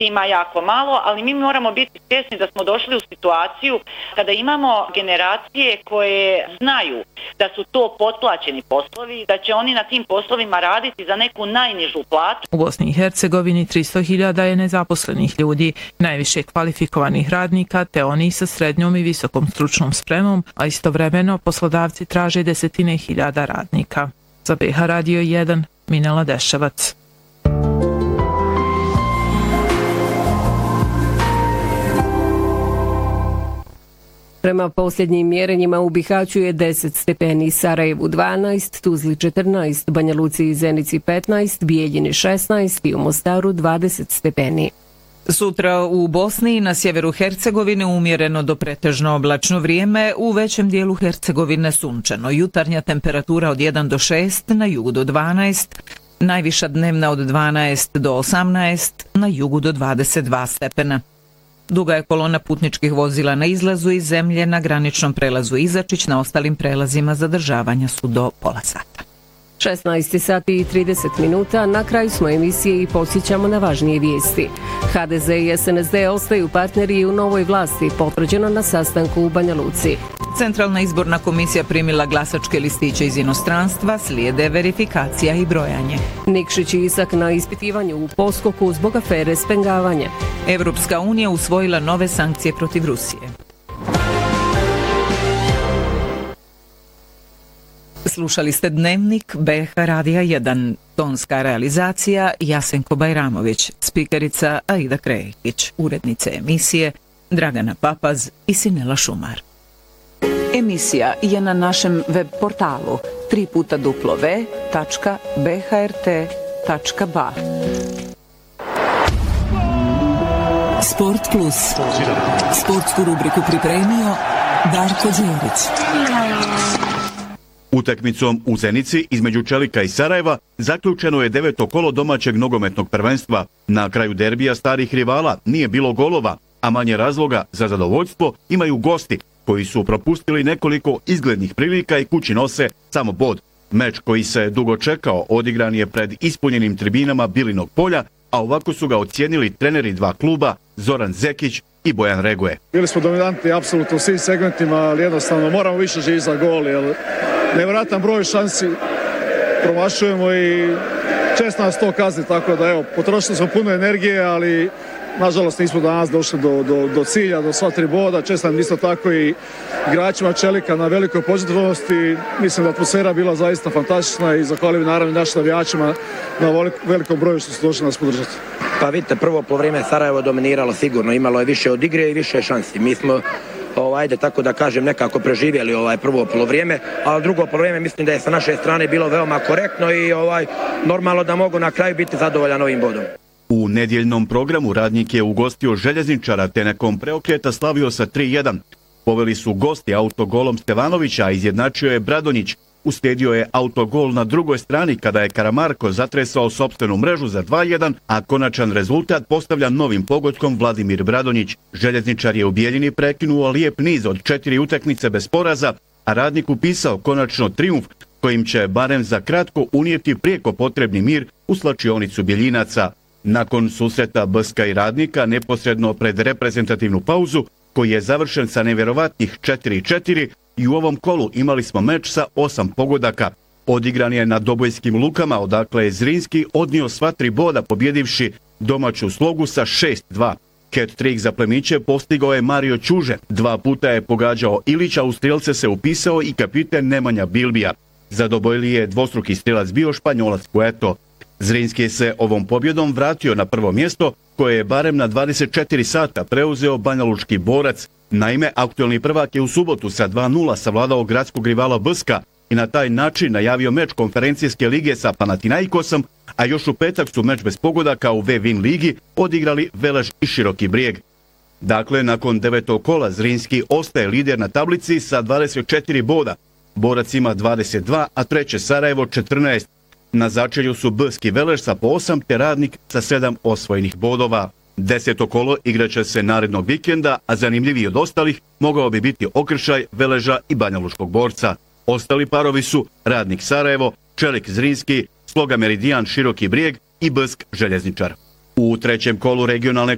ima jako malo, ali mi moramo biti svjesni da smo došli u situaciju kada imamo generacije koje znaju da su to potplaćeni poslovi, da će oni na tim poslovima raditi za neku najnižu platu. U Bosni i Hercegovini 300.000 je nezaposlenih ljudi, najviše kvalifikovanih radnika te oni sa srednjom i visokom stručnom spremom, a istovremeno poslodavci traže desetine hiljada radnika. Za BH Radio 1, Minela Deševac. Prema posljednjim mjerenjima u Bihaću je 10 stepeni, Sarajevu 12, Tuzli 14, Banja Luci i Zenici 15, Bijeljini 16 i u Mostaru 20 stepeni. Sutra u Bosni i na sjeveru Hercegovine umjereno do pretežno oblačno vrijeme, u većem dijelu Hercegovine sunčano. Jutarnja temperatura od 1 do 6, na jugu do 12, najviša dnevna od 12 do 18, na jugu do 22 stepena. Duga je kolona putničkih vozila na izlazu iz zemlje, na graničnom prelazu Izačić, na ostalim prelazima zadržavanja su do pola sata. 16 sati i 30 minuta, na kraju smo emisije i podsjećamo na važnije vijesti. HDZ i SNSD ostaju partneri u novoj vlasti, potvrđeno na sastanku u Banja Luci. Centralna izborna komisija primila glasačke listiće iz inostranstva, slijede verifikacija i brojanje. Nikšić i Isak na ispitivanju u poskoku zbog afere spengavanja. Evropska unija usvojila nove sankcije protiv Rusije. Slušali ste Dnevnik BH Radija 1, tonska realizacija Jasenko Bajramović, spikerica Aida Krejić, urednice emisije Dragana Papaz i Sinela Šumar. Emisija je na našem web portalu www.bhrt.ba. Sport Plus. Sportsku rubriku pripremio Darko Đerić. Utakmicom u Zenici između Čelika i Sarajeva zaključeno je 9. kolo domaćeg nogometnog prvenstva. Na kraju derbija starih rivala nije bilo golova, a manje razloga za zadovoljstvo imaju gosti koji su propustili nekoliko izglednih prilika i kući nose samo bod. Meč koji se dugo čekao odigran je pred ispunjenim tribinama Bilinog polja, a ovako su ga ocijenili treneri dva kluba Zoran Zekić i Bojan Regoje. Bili smo dominantni apsolutno u svim segmentima, ali jednostavno moramo više živjeti za gol, jer nevratan broj šansi promašujemo i često nas to kazni, tako da evo, potrošili smo puno energije, ali nažalost nismo danas došli do cilja, do sva tri boda. Čestam isto tako i igračima Čelika na velikoj požrtvovnosti. Mislim da atmosfera bila zaista fantastična i zahvaljujem naravno našim navijačima na velikom broju što su došli nas podržati. Pa vidite, prvo polovreme Sarajevo dominiralo sigurno, imalo je više od igre i više šansi. Mi smo ajde tako da kažem nekako preživjeli prvo polovrijeme, ali drugo polovrijeme mislim da je sa naše strane bilo veoma korektno i normalno da mogu na kraju biti zadovoljan ovim bodom. U nedjeljnom programu Radnik je ugostio Željezničara te nakon preokreta slavio sa 3-1. Poveli su gosti autogolom Stevanovića, a izjednačio je Bradonjić. Uslijedio je autogol na drugoj strani kada je Karamarko zatresao sopstvenu mrežu za 2-1, a konačan rezultat postavlja novim pogodkom Vladimir Bradonjić. Željezničar je u Bijeljini prekinuo lijep niz od 4 utakmice bez poraza, a Radnik upisao konačno trijumf kojim će barem za kratko unijeti prijeko potrebni mir u slačionicu Bjeljinaca. Nakon susreta BSK i Radnika neposredno pred reprezentativnu pauzu, koji je završen sa nevjerovatnih 4-4, i u ovom kolu imali smo meč sa 8 pogodaka. Odigran je na Dobojskim lukama, odakle je Zrinski odnio sva 3 boda pobjedivši domaću Slogu sa 6-2. Hat-trick za plemiće postigao je Mario Ćuže. 2 puta je pogađao Ilića, u strelce se upisao i kapiten Nemanja Bilbija. Za Dobojli je dvostruki strelac bio Španjolac Cueto. Zrinski se ovom pobjedom vratio na prvo mjesto, koje je barem na 24 sata preuzeo banjalučki Borac. Naime, aktualni prvak je u subotu sa 2-0 savladao gradskog rivala BSK i na taj način najavio meč konferencijske lige sa Panathinaikosom, a još u petak su meč bez pogodaka u V-Win ligi odigrali Velež i Široki Brijeg. Dakle, nakon 9. kola Zrinski ostaje lider na tablici sa 24 boda. Borac ima 22, a treće Sarajevo 14. Na začelju su BSK i Velež sa po 8, te Radnik sa 7 osvojenih bodova. 10. kolo igraće se narednog vikenda, a zanimljiviji od ostalih mogao bi biti okršaj Veleža i Banjalučkog Borca. Ostali parovi su Radnik Sarajevo, Čelik Zrinski, Sloga Meridijan Široki Brijeg i BSK Željezničar. U trećem kolu regionalne